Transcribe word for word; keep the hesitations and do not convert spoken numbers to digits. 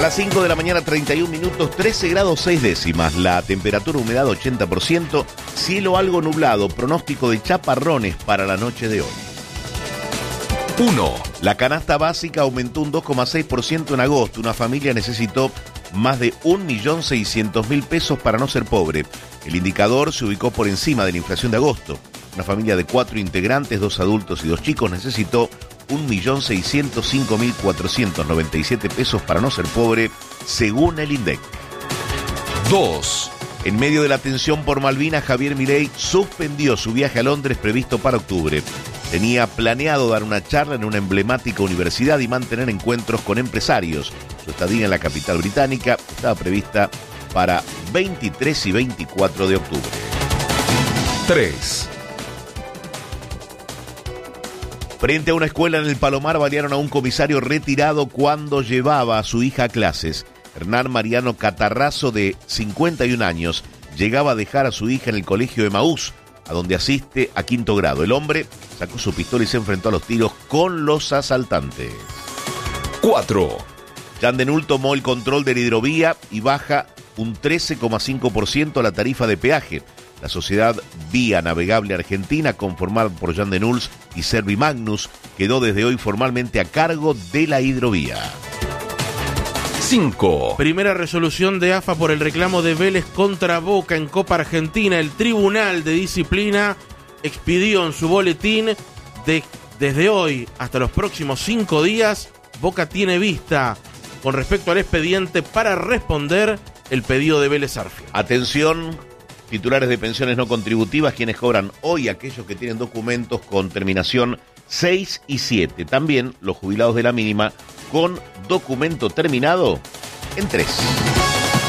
las cinco de la mañana, treinta y un minutos, trece grados seis décimas. La temperatura, humedad ochenta por ciento, cielo algo nublado, pronóstico de chaparrones para la noche de hoy. uno. La canasta básica aumentó un dos coma seis por ciento en agosto. Una familia necesitó más de un millón seiscientos mil pesos para no ser pobre. El indicador se ubicó por encima de la inflación de agosto. Una familia de cuatro integrantes, dos adultos y dos chicos, necesitó un millón seiscientos cinco mil cuatrocientos noventa y siete pesos para no ser pobre, según el INDEC. dos. En medio de la tensión por Malvinas, Javier Milei suspendió su viaje a Londres previsto para octubre. Tenía planeado dar una charla en una emblemática universidad y mantener encuentros con empresarios. Su estadía en la capital británica estaba prevista para veintitrés y veinticuatro de octubre. tres. Frente a una escuela en el Palomar balearon a un comisario retirado cuando llevaba a su hija a clases. Hernán Mariano Catarrazo, de cincuenta y un años, llegaba a dejar a su hija en el colegio Emaús, a donde asiste a quinto grado. El hombre sacó su pistola y se enfrentó a los tiros con los asaltantes. cuatro. Jean Denul tomó el control de la hidrovía y baja un trece coma cinco por ciento la tarifa de peaje. La sociedad Vía Navegable Argentina, conformada por Jean Denuls y Servimagnus, quedó desde hoy formalmente a cargo de la hidrovía. cinco. Primera resolución de A F A por el reclamo de Vélez contra Boca en Copa Argentina. El Tribunal de Disciplina expidió en su boletín de, desde hoy hasta los próximos cinco días. Boca tiene vista con respecto al expediente para responder el pedido de Vélez Sarsfield. Atención, titulares de pensiones no contributivas, quienes cobran hoy, aquellos que tienen documentos con terminación seis y siete. También los jubilados de la mínima con documento terminado en tres.